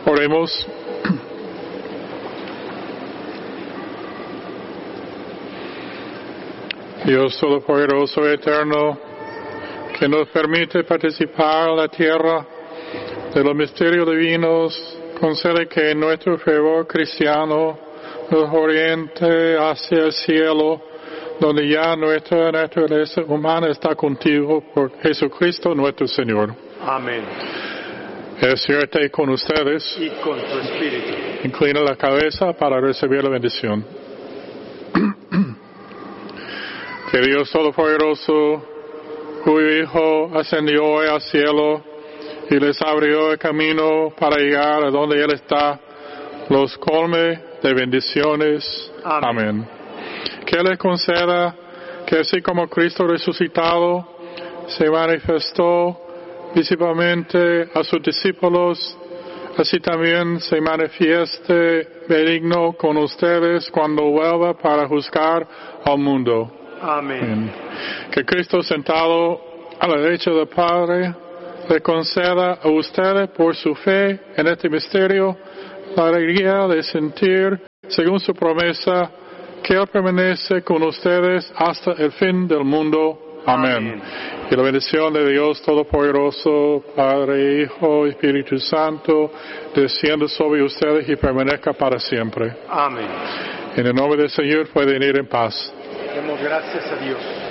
Oremos. Dios Todopoderoso Eterno, que nos permite participar en la tierra de los misterios divinos, concede que en nuestro fervor cristiano nos oriente hacia el cielo, donde ya nuestra naturaleza humana está contigo por Jesucristo nuestro Señor. Amén. El Señor esté con ustedes. Y con tu espíritu. Inclina la cabeza para recibir la bendición. Que Dios Todopoderoso, cuyo Hijo ascendió hoy al cielo y les abrió el camino para llegar a donde Él está, los colme de bendiciones. Amén. Que les conceda que así como Cristo resucitado se manifestó visiblemente a sus discípulos, así también se manifieste benigno con ustedes cuando vuelva para juzgar al mundo. Amén. Que Cristo sentado a la derecha del Padre le conceda a ustedes por su fe en este misterio la alegría de sentir, según su promesa, que Él permanece con ustedes hasta el fin del mundo. Amén. Y la bendición de Dios Todopoderoso, Padre, Hijo y Espíritu Santo, descienda sobre ustedes y permanezca para siempre. Amén. En el nombre del Señor pueden ir en paz. Demos gracias a Dios.